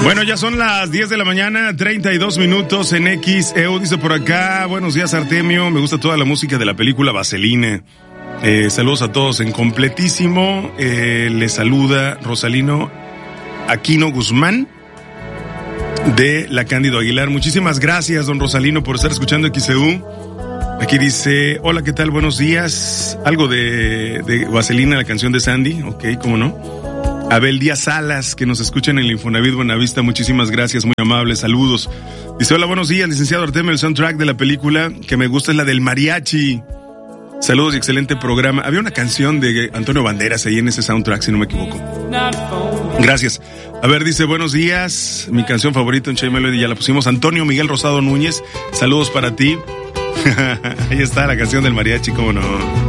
Bueno, ya son las 10 de la mañana, 32 minutos en XEU. Dice por acá, buenos días Artemio, me gusta toda la música de la película Vaselina. Saludos a todos en completísimo. Les saluda Rosalino Aquino Guzmán de La Cándido Aguilar. Muchísimas gracias, don Rosalino, por estar escuchando XEU. Aquí dice, hola, ¿qué tal? Buenos días. Algo de Vaselina, la canción de Sandy. Ok, ¿cómo no? Abel Díaz Salas, que nos escucha en el Infonavit Buenavista, muchísimas gracias, muy amables, saludos. Dice, hola, buenos días, licenciado Artemio, el soundtrack de la película que me gusta es la del mariachi. Saludos y excelente programa. Había una canción de Antonio Banderas ahí en ese soundtrack, si no me equivoco. Gracias. A ver, dice, buenos días, mi canción favorita en Che Melody, ya la pusimos. Antonio Miguel Rosado Núñez, saludos para ti. Ahí está la canción del mariachi, cómo no.